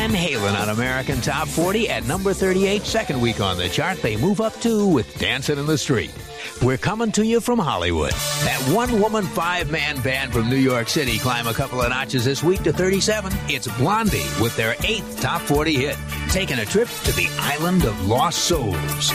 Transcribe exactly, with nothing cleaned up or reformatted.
Van Halen on American Top forty at number thirty-eight. Second week on the chart, they move up two with Dancing in the Street. We're coming to you from Hollywood. That one-woman, five-man band from New York City climb a couple of notches this week to thirty-seven. It's Blondie with their eighth Top forty hit, taking a trip to the island of lost souls.